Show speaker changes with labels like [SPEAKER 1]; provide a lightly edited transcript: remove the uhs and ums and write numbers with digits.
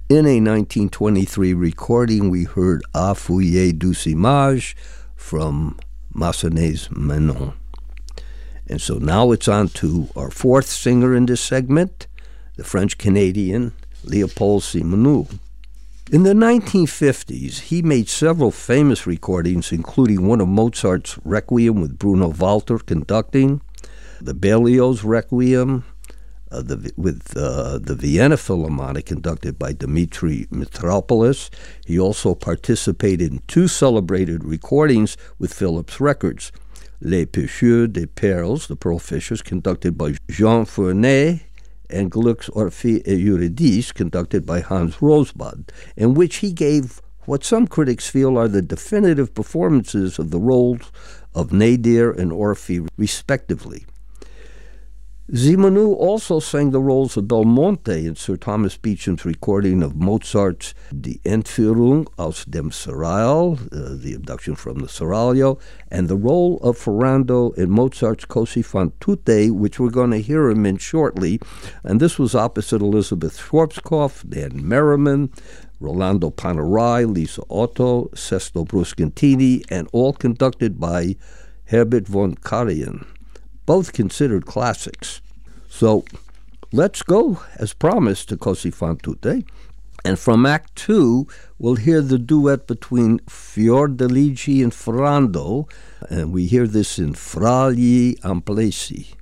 [SPEAKER 1] In a 1923 recording, we heard A Fouiller Douce Image from Massenet's Manon. And so now it's on to our fourth singer in this segment, the French-Canadian Léopold Simoneau. In the 1950s, he made several famous recordings, including one of Mozart's Requiem with Bruno Walter conducting, the Berlioz Requiem, with the Vienna Philharmonic conducted by Dmitri Mitropoulos. He also participated in two celebrated recordings with Philips Records, Les Pêcheurs des Perles, the Pearl Fishers, conducted by Jean Fournet, and Gluck's Orphée et Eurydice, conducted by Hans Rosbud, in which he gave what some critics feel are the definitive performances of the roles of Nadir and Orphée, respectively. Simoneau also sang the roles of Belmonte in Sir Thomas Beecham's recording of Mozart's Die Entführung aus dem Seraglio, the abduction from the Seraglio, and the role of Ferrando in Mozart's Così fan tutte, which we're going to hear him in shortly. And this was opposite Elizabeth Schwarzkopf, Dan Merriman, Rolando Panerai, Lisa Otto, Sesto Bruscantini, and all conducted by Herbert von Karajan, both considered classics. So let's go, as promised, to Così fan tutte. And from Act 2, we'll hear the duet between Fiordaligi and Ferrando, and we hear this in Fra gli Amplessi.